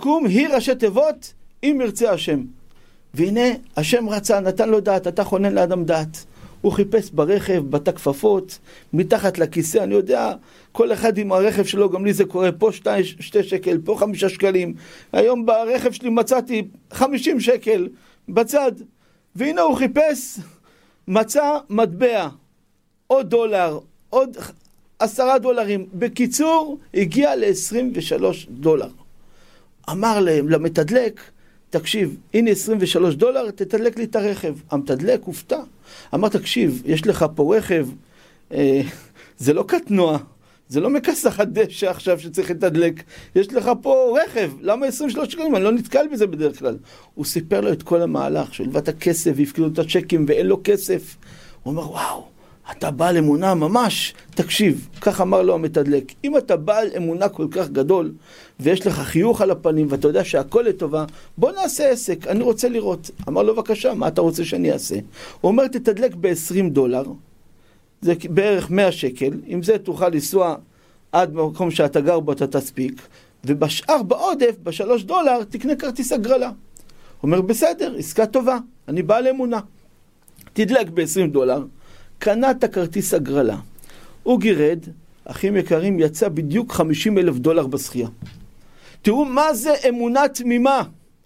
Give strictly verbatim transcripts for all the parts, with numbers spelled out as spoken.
יקום היא ראשי תיבות אם ירצה השם. והנה השם רצה, נתן לו דעת, אתה חונן לאדם דעת. הוא חיפש ברכב, בתקפפות, מתחת לכיסא, אני יודע, כל אחד עם הרכב שלו, גם לי זה קורה, פה שתי, שתי שקל, פה חמישה שקלים. היום ברכב שלי מצאתי חמישים שקל בצד. והנה הוא חיפש, מצא מטבע, עוד דולר, עוד עשרה דולרים. בקיצור, הגיע ל-עשרים ושלושה דולר. אמר להם, למתדלק, תקשיב, הנה עשרים ושלושה דולר, תתדלק לי את הרכב. המתדלק הופתע. אמר, תקשיב, יש לך פה רכב, אה, זה לא קטנוע, זה לא מכסח הדשא עכשיו שצריך לתדלק, יש לך פה רכב, למה עשרים ושלושה שקלים? אני לא נתקל בזה בדרך כלל. הוא סיפר לו את כל המהלך, שלווה את הכסף, והפקידו את הצ'קים ואין לו כסף. הוא אומר, וואו, אתה בעל אמונה ממש. תקשיב, כך אמר לו המתדלק, אם אתה בעל אמונה כל כך גדול, ויש לך חיוך על הפנים, ואתה יודע שהכל לטובה, בוא נעשה עסק, אני רוצה לראות. אמר לו, בבקשה, מה אתה רוצה שאני אעשה? הוא אומר, תתדלק ב-עשרים דולר, זה בערך מאה שקל, עם זה תוכל לנסוע עד מקום שאתה גר בו, אתה תספיק, ובשאר בעודף, בשלוש דולר, תקנה כרטיס הגרלה. הוא אומר, בסדר, עסקה טובה, אני בעל אמונה. תדלק ב-עשרים דולר, קנה את הכרטיס הגרלה. הוא גירד, אחים יקרים, יצא בדיוק חמישים אלף דולר בשחייה. תראו מה זה אמונה תמימה.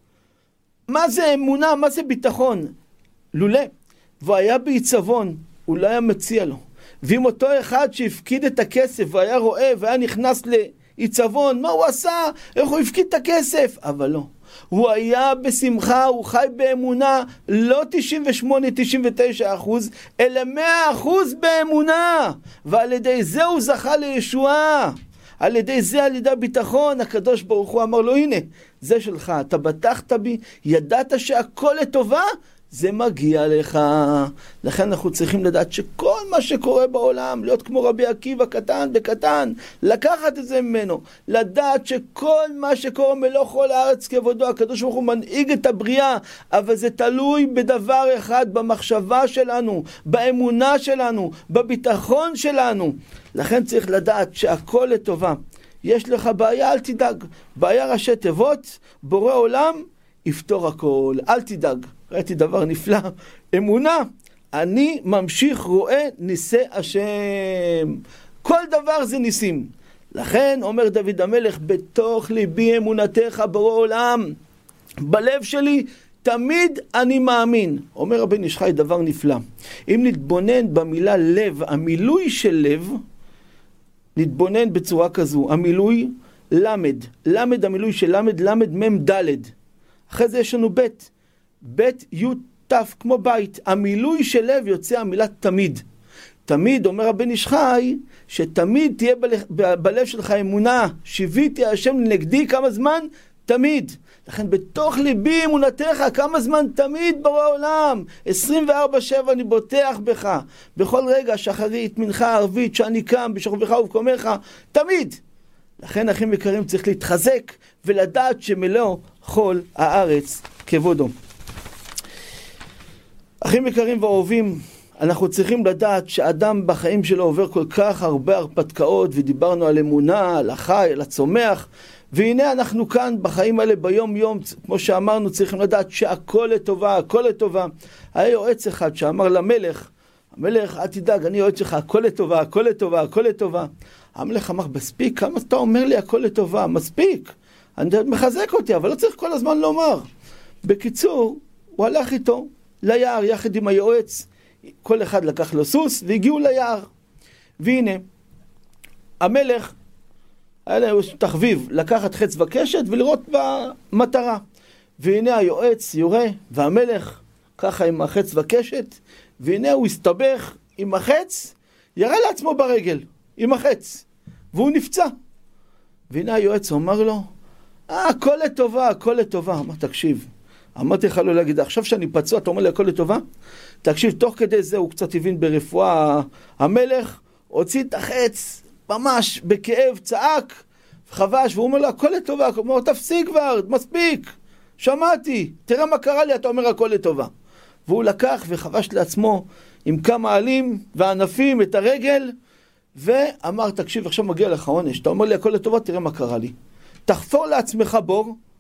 מה זה אמונה, מה זה ביטחון. לולא, והוא היה בעיצבון, הוא לא היה מציע לו. ואם אותו אחד שהפקיד את הכסף והיה רואה והיה נכנס לעיצבון, מה הוא עשה? איך הוא הפקיד את הכסף? אבל לא. הוא היה בשמחה, הוא חי באמונה, לא תשעים ושמונה תשעים ותשע אחוז, אלא מאה אחוז באמונה. ועל ידי זה הוא זכה לישועה. על ידי זה, על ידי הביטחון, הקדוש ברוך הוא אמר לו, הנה, זה שלך, אתה בטחת בי, ידעת שהכל לטובה, זה מגיע לך. לכן אנחנו צריכים לדעת שכל מה שקורה בעולם, להיות כמו רבי עקיבא קטן בקטן, לקחת את זה ממנו, לדעת שכל מה שקורה מלוא כל הארץ כבודו, הקדוש ברוך הוא מנהיג את הבריאה, אבל זה תלוי בדבר אחד, במחשבה שלנו, באמונה שלנו, בביטחון שלנו. לכן צריך לדעת שהכל לטובה. יש לך בעיה, אל תדאג. בעיה ראשי תיבות, בורא עולם, יפתור הכל, אל תדאג. ראיתי דבר נפלא, אמונה, אני ממשיך רואה ניסי השם. כל דבר זה ניסים. לכן אומר דוד המלך, בתוך ליבי אמונתך בורא עולם, בלב שלי תמיד אני מאמין. אומר רבי איש חי דבר נפלא. אם נתבונן במילה לב, המילוי של לב, נתבונן בצורה כזו, המילוי למד, למד המילוי של למד, למד מם דלת. אחרי זה יש לנו בית, בית י' ת' כמו בית. המילוי של לב יוצא המילה תמיד. תמיד, אומר הבן איש חי, שתמיד תהיה ב- בלב שלך אמונה, שיוויתי השם לנגדי כמה זמן? תמיד. לכן בתוך ליבי אמונתך, כמה זמן? תמיד ברא עולם. עשרים וארבע שבע אני בוטח בך. בכל רגע, שחרית, מנחה, ערבית, שאני קם, בשוכבך ובקומך, תמיד. לכן אחים יקרים צריך להתחזק ולדעת שמלוא כל הארץ כבודו. אחים יקרים ואהובים, אנחנו צריכים לדעת שאדם בחיים שלו עובר כל כך הרבה הרפתקאות, ודיברנו על אמונה, על החי, על הצומח, והנה אנחנו כאן בחיים האלה ביום יום, כמו שאמרנו, צריכים לדעת שהכל לטובה, הכל לטובה. היה יועץ אחד שאמר למלך, המלך, אל תדאג, אני יועץ לך, הכל לטובה, הכל לטובה, הכל לטובה. המלך אמר, מספיק, כמה אתה אומר לי הכל לטובה? מספיק. אני מחזק אותי, אבל לא צריך כל הזמן לומר. בקיצור, הוא הלך איתו ליער, יחד עם היועץ, כל אחד לקח לו סוס, והגיעו ליער. והנה, המלך, היה לו תחביב, לקחת חץ וקשת ולראות במטרה. והנה היועץ יורה, והמלך ככה עם החץ וקשת, והנה הוא הסתבך עם החץ, ירה לעצמו ברגל, עם החץ, והוא נפצע. והנה היועץ אומר לו, אה, הכל לטובה, הכל לטובה. אמר, תקשיב, אמרתי לך לא להגיד, עכשיו שאני פצוע, אתה אומר לי הכל לטובה? תקשיב, תוך כדי זה הוא קצת הבין ברפואה. המלך הוציא את החץ, ממש בכאב, צעק, חבש, והוא אומר לו, הכל לטובה. הוא אומר, תפסיק כבר, מספיק, שמעתי, תראה מה קרה לי, אתה אומר הכל לטובה. והוא לקח וחבש לעצמו עם כמה עלים וענפים את הרגל, ואמר, תקשיב, עכשיו מגיע לך עונש, אתה אומר לי הכל לטובה, תראה מה קרה לי. תחפור לעצמך בור,